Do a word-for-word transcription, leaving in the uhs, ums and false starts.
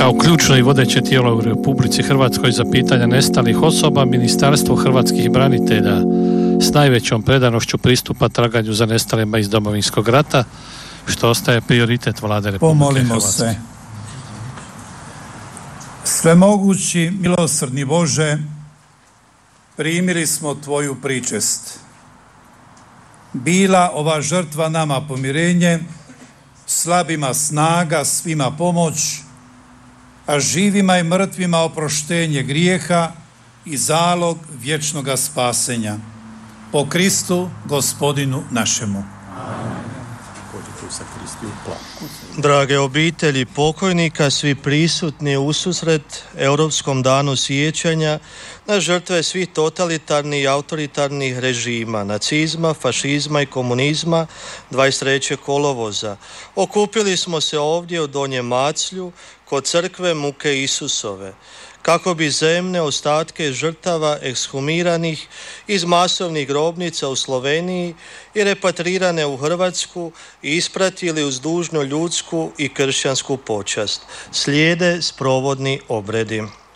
Kao ključno i vodeće tijelo u Republici Hrvatskoj za pitanja nestalih osoba, Ministarstvo hrvatskih branitelja s najvećom predanošću pristupa traganju za nestalima iz Domovinskog rata, što ostaje prioritet Vlade Republike Pomolimo Hrvatske. se. Svemogući, milosrdni Bože, primili smo Tvoju pričest. Bila ova žrtva nama pomirenje, slabima snaga, svima pomoć, a živima i mrtvima oproštenje grijeha i zalog vječnoga spasenja. Po Kristu, Gospodinu našemu. Drage obitelji pokojnika, svi prisutni u susret Europskom danu sjećanja na žrtve svih totalitarnih i autoritarnih režima, nacizma, fašizma i komunizma dvadeset trećeg kolovoza. Okupili smo se ovdje u Donjem Maclju kod crkve Muke Isusove, kako bi zemne ostatke žrtava ekshumiranih iz masovnih grobnica u Sloveniji i repatrirane u Hrvatsku ispratili uz dužnu ljudsku i kršćansku počast. Slijede sprovodni obredi.